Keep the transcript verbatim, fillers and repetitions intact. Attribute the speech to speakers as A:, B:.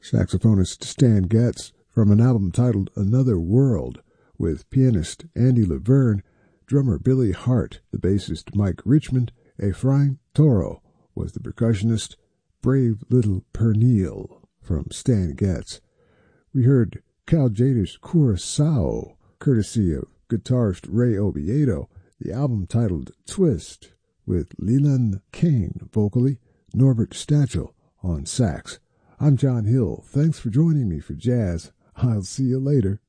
A: Saxophonist Stan Getz from an album titled Another World with pianist Andy Laverne, drummer Billy Hart, the bassist Mike Richmond, Efrain Toro was the percussionist, Brave Little Pernille from Stan Getz. We heard Cal Tjader's Curacao, courtesy of guitarist Ray Oviedo, the album titled Twist with Leland Kane vocally, Norbert Stachel on sax. I'm John Hill. Thanks for joining me for jazz. I'll see you later.